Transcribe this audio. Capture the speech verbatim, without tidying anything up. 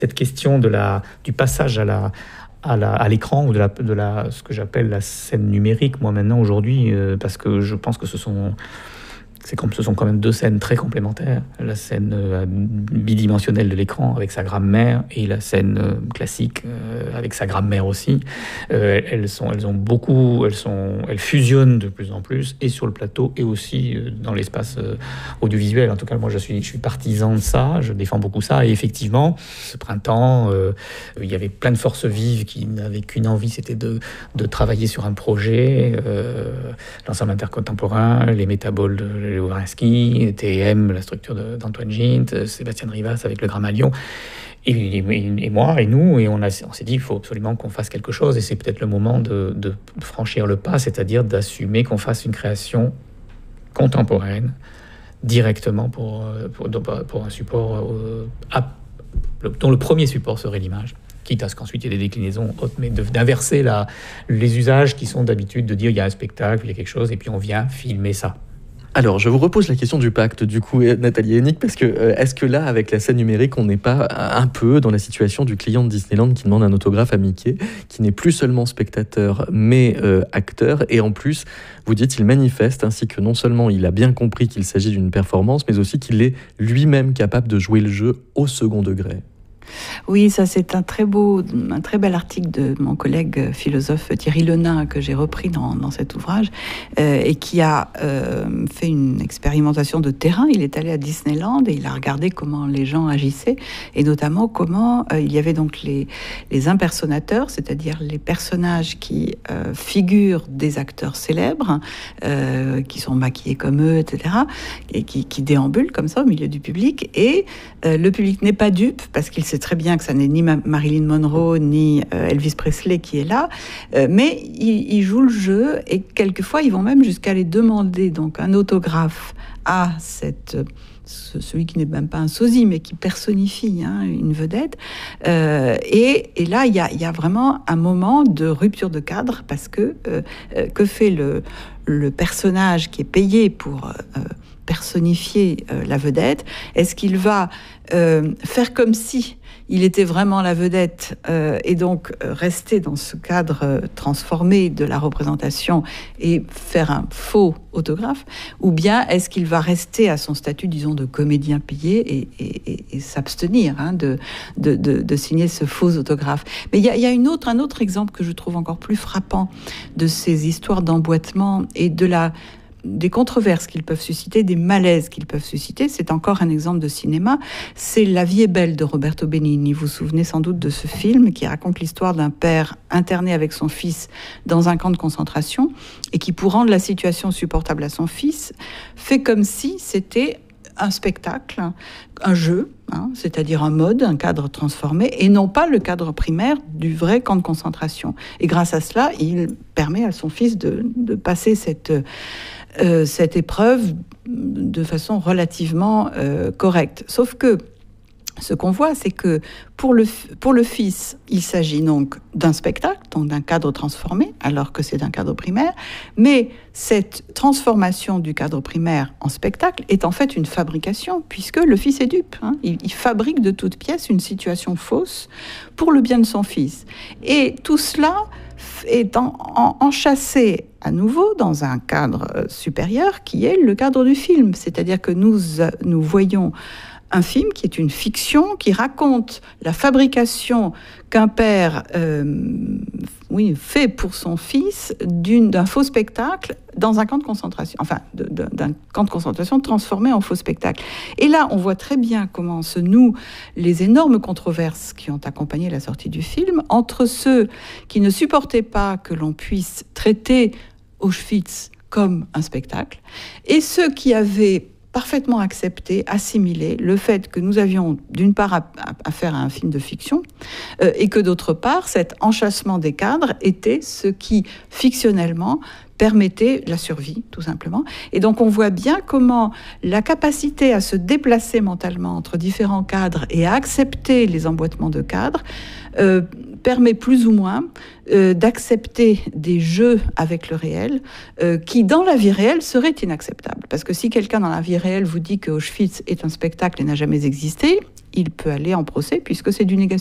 Cette question de la, du passage à la... à, la, à l'écran ou de, la, de la, ce que j'appelle la scène numérique, moi maintenant aujourd'hui, euh, parce que je pense que ce sont, c'est comme, ce sont quand même deux scènes très complémentaires. La scène euh, bidimensionnelle de l'écran avec sa grammaire et la scène euh, classique euh, avec sa grammaire aussi. Euh, elles, sont, elles ont beaucoup, elles, sont, elles fusionnent de plus en plus et sur le plateau et aussi euh, dans l'espace euh, audiovisuel. En tout cas, moi je suis, je suis partisan de ça, je défends beaucoup ça. Et effectivement, ce printemps, euh, il y avait plein de forces vives qui n'avaient qu'une envie, c'était de, de travailler sur un projet, euh, l'ensemble intercontemporain, les métaboles de Léo Wawrinski, T M, la structure de, d'Antoine Gint, Sébastien Rivas avec le Grammalion, et, et, et moi et nous, et on, a, on s'est dit il faut absolument qu'on fasse quelque chose, et c'est peut-être le moment de, de franchir le pas, c'est-à-dire d'assumer qu'on fasse une création contemporaine directement pour, pour, pour un support euh, à, dont le premier support serait l'image. Quitte à ce qu'ensuite il y ait des déclinaisons hautes, mais de, d'inverser la, les usages qui sont d'habitude de dire il y a un spectacle, il y a quelque chose, et puis on vient filmer ça. Alors, je vous repose la question du pacte, du coup, Nathalie Hennig, parce que euh, est-ce que là, avec la scène numérique, on n'est pas un peu dans la situation du client de Disneyland qui demande un autographe à Mickey, qui n'est plus seulement spectateur, mais euh, acteur, et en plus, vous dites, il manifeste ainsi que non seulement il a bien compris qu'il s'agit d'une performance, mais aussi qu'il est lui-même capable de jouer le jeu au second degré. Oui, ça c'est un très beau, un très bel article de mon collègue philosophe Thierry Lenain que j'ai repris dans, dans cet ouvrage euh, et qui a euh, fait une expérimentation de terrain. Il est allé à Disneyland et il a regardé comment les gens agissaient et notamment comment euh, il y avait donc les, les impersonateurs, c'est-à-dire les personnages qui euh, figurent des acteurs célèbres, euh, qui sont maquillés comme eux, et cetera, et qui, qui déambulent comme ça au milieu du public. Et euh, le public n'est pas dupe parce qu'il sait très bien que ça n'est ni Marilyn Monroe ni Elvis Presley qui est là, mais ils, ils jouent le jeu et quelquefois ils vont même jusqu'à aller demander donc un autographe à cette, celui qui n'est même pas un sosie mais qui personnifie hein, une vedette. Euh, et, et là il y a, y a vraiment un moment de rupture de cadre parce que euh, que fait le, le personnage qui est payé pour euh, personnifier euh, la vedette? Est-ce qu'il va euh, faire comme si il était vraiment la vedette euh, et donc euh, rester dans ce cadre euh, transformé de la représentation et faire un faux autographe, ou bien est-ce qu'il va rester à son statut, disons, de comédien payé et, et, et, et s'abstenir hein, de, de, de, de signer ce faux autographe. Mais il y a, y a une autre, un autre exemple que je trouve encore plus frappant de ces histoires d'emboîtement et de la des controverses qu'ils peuvent susciter, des malaises qu'ils peuvent susciter. C'est encore un exemple de cinéma. C'est La vie est belle de Roberto Benigni. Vous vous souvenez sans doute de ce film qui raconte l'histoire d'un père interné avec son fils dans un camp de concentration et qui, pour rendre la situation supportable à son fils, fait comme si c'était un spectacle, un jeu, hein, c'est-à-dire un mode, un cadre transformé, et non pas le cadre primaire du vrai camp de concentration. Et grâce à cela, il permet à son fils de, de passer cette, euh, cette épreuve de façon relativement euh, correcte. Sauf que ce qu'on voit, c'est que pour le, pour le fils, il s'agit donc d'un spectacle, donc d'un cadre transformé, alors que c'est d'un cadre primaire. Mais cette transformation du cadre primaire en spectacle est en fait une fabrication, puisque le fils est dupe. Hein. Il, il fabrique de toutes pièces une situation fausse pour le bien de son fils. Et tout cela est en, en, enchâssé à nouveau dans un cadre supérieur qui est le cadre du film. C'est-à-dire que nous, nous voyons un film qui est une fiction, qui raconte la fabrication qu'un père euh, oui, fait pour son fils d'une, d'un faux spectacle dans un camp de concentration, enfin de, de, d'un camp de concentration transformé en faux spectacle. Et là, on voit très bien comment se nouent les énormes controverses qui ont accompagné la sortie du film entre ceux qui ne supportaient pas que l'on puisse traiter Auschwitz comme un spectacle et ceux qui avaient parfaitement accepté, assimilé le fait que nous avions d'une part affaire à, à un film de fiction euh, et que d'autre part, cet enchâssement des cadres était ce qui, fictionnellement, permettait la survie, tout simplement. Et donc on voit bien comment la capacité à se déplacer mentalement entre différents cadres et à accepter les emboîtements de cadres euh, permet plus ou moins euh, d'accepter des jeux avec le réel euh, qui, dans la vie réelle, seraient inacceptables. Parce que si quelqu'un dans la vie réelle vous dit que Auschwitz est un spectacle et n'a jamais existé, il peut aller en procès puisque c'est du négationnisme.